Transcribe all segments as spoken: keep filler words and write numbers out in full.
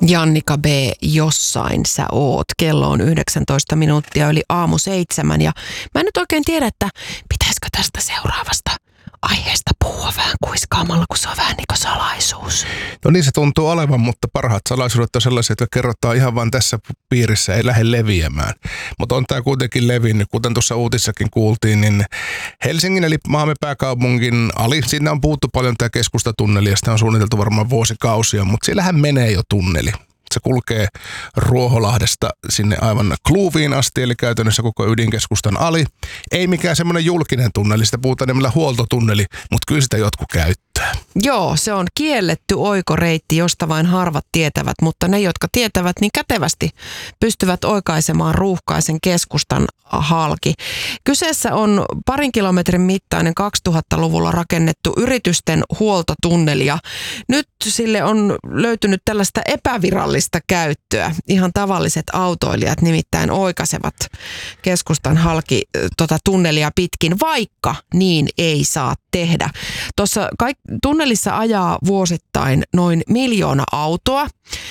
Jannika B, jossain sä oot. Kello on yhdeksäntoista minuuttia yli aamu seitsemän ja mä en nyt oikein tiedä, että pitäisikö tästä seuraavasta aiheesta puhua vähän kuiskaamalla, kun se on vähän niin kuin salaisuus. No niin se tuntuu olevan, mutta parhaat salaisuudet on sellaisia, jotka kerrotaan ihan vain tässä piirissä, ei lähde leviämään. Mutta on tämä kuitenkin levinnyt, kuten tuossa uutissakin kuultiin, niin Helsingin eli maamme pääkaupungin ali, siinä on puhuttu paljon tämä keskustatunneli ja sitä on suunniteltu varmaan vuosikausia, mutta siellähän menee jo tunneli. Se kulkee Ruoholahdesta sinne aivan Kluuviin asti, eli käytännössä koko ydinkeskustan ali. Ei mikään semmoinen julkinen tunneli, sitä puhutaan nimellä huoltotunneli, mutta kyllä sitä jotkut käyttää. Joo, se on kielletty oikoreitti, josta vain harvat tietävät, mutta ne, jotka tietävät, niin kätevästi pystyvät oikaisemaan ruuhkaisen keskustan halki. Kyseessä on parin kilometrin mittainen kaksituhattaluvulla rakennettu yritysten huoltotunneli ja nyt sille on löytynyt tällaista epävirallista käyttöä. Ihan tavalliset autoilijat nimittäin oikaisevat keskustan halki tota tunnelia pitkin, vaikka niin ei saa tehdä. Tuossa kaik- tunnelissa ajaa vuosittain noin miljoona autoa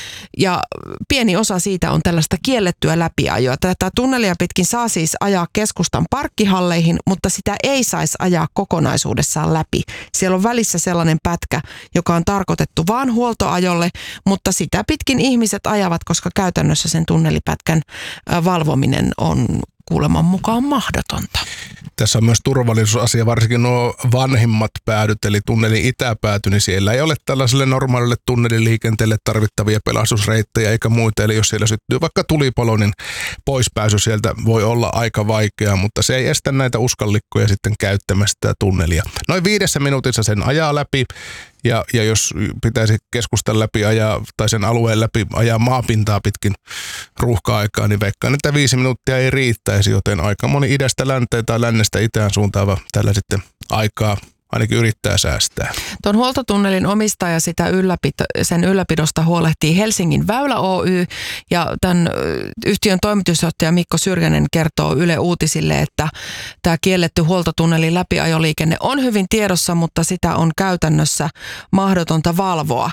ja pieni osa siitä on tällaista kiellettyä läpiajoa. Tätä tunnelia pitkin saa siis ajaa keskustan parkkihalleihin, mutta sitä ei saisi ajaa kokonaisuudessaan läpi. Siellä on välissä sellainen pätkä, joka on tarkoitettu vaan huoltoajolle, mutta sitä pitkin ihmiset ajavat, koska käytännössä sen tunnelipätkän valvominen on kuuleman mukaan mahdotonta. Tässä on myös turvallisuusasia, varsinkin nuo vanhimmat päädyt, eli tunnelin itäpääty, niin siellä ei ole tällaiselle normaalille tunneliliikenteelle tarvittavia pelastusreittejä eikä muita. Eli jos siellä syttyy vaikka tulipalo, niin poispääsy sieltä voi olla aika vaikeaa, mutta se ei estä näitä uskallikkoja sitten käyttämästä tätä tunnelia. Noin viidessä minuutissa sen ajaa läpi. Ja, ja jos pitäisi keskustan läpi ajaa, tai sen alueen läpi ajaa maapintaa pitkin ruuhka-aikaa, niin veikkaan, että viisi minuuttia ei riittäisi, joten aika moni idästä länteen tai lännestä itään suuntaava tällä sitten aikaa ainakin yrittää säästää. Tuon huoltotunnelin omistaja sitä ylläpito, sen ylläpidosta huolehtii Helsingin Väylä Oy ja tämän yhtiön toimitusjohtaja Mikko Syrjänen kertoo Yle Uutisille, että tämä kielletty huoltotunnelin läpiajoliikenne on hyvin tiedossa, mutta sitä on käytännössä mahdotonta valvoa.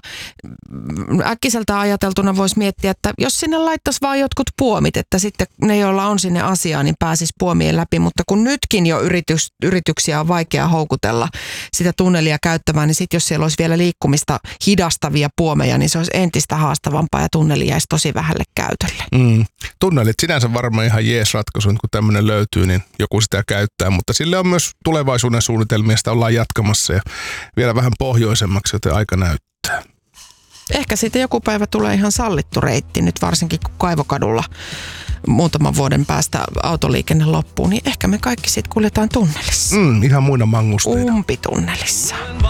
Äkkiseltä ajateltuna voisi miettiä, että jos sinne laittaisi vaan jotkut puomit, että sitten ne, joilla on sinne asiaa, niin pääsisi puomien läpi, mutta kun nytkin jo yritys, yrityksiä on vaikea houkutella sitä tunnelia käyttämään, niin sitten jos siellä olisi vielä liikkumista hidastavia puomeja, niin se olisi entistä haastavampaa ja tunneli jäisi tosi vähälle käytölle. Mm. Tunnelit sinänsä varmaan ihan jees ratkaisu, kun tämmöinen löytyy, niin joku sitä käyttää, mutta sille on myös tulevaisuuden suunnitelmia, sitä ollaan jatkamassa ja vielä vähän pohjoisemmaksi, joten aika näyttää. Ehkä siitä joku päivä tulee ihan sallittu reitti, nyt varsinkin kun Kaivokadulla muutaman vuoden päästä autoliikenne loppuu, niin ehkä me kaikki sitten kuljetaan tunnelissa. Mm, ihan muina mangusteina. Umpitunnelissa.